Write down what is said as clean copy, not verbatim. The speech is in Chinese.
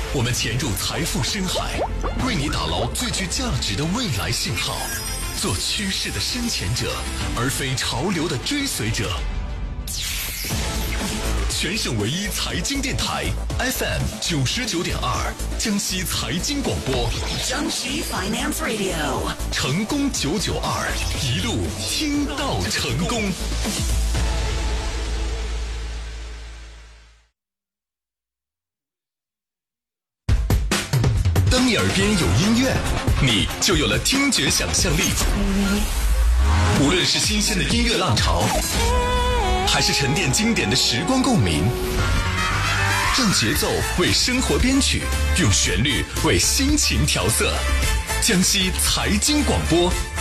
我们潜入财富深海，为你打捞最具价值的未来信号，做趋势的深潜者，而非潮流的追随者。全省唯一财经电台 FM 99.2，江西财经广播， 江西 Finance Radio， 成功992，一路听到成功。当你耳边有音乐，你就有了听觉想象力。无论是新鲜的音乐浪潮，还是沉淀经典的时光共鸣，让节奏为生活编曲，用旋律为心情调色。江西财经广播